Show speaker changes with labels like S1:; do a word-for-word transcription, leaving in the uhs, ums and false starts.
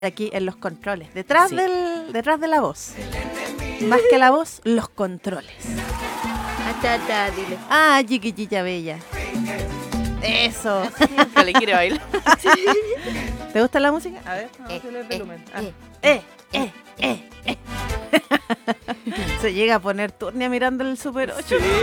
S1: aquí en los controles, detrás
S2: Sí.
S1: del, detrás de la voz. Más que la voz, los controles.
S2: Atata, dile.
S1: Ah, chiquitilla bella. Eso.
S2: Que le quiere bailar.
S1: ¿Te gusta la música? A ver, vamos a
S2: Eh,
S1: hacerle el
S2: eh,
S1: volumen. Ah.
S2: eh.
S1: Eh, eh, eh, eh. Se llega a poner turnia mirando el Super ocho.